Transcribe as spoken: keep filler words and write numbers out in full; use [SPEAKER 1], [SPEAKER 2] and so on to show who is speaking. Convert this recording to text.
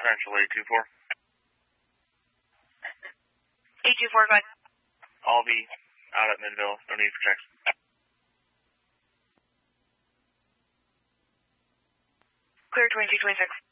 [SPEAKER 1] Central eight two four.
[SPEAKER 2] eight two four, go ahead.
[SPEAKER 1] I'll be out at Minville. No need for checks.
[SPEAKER 2] Clear twenty-two twenty-six.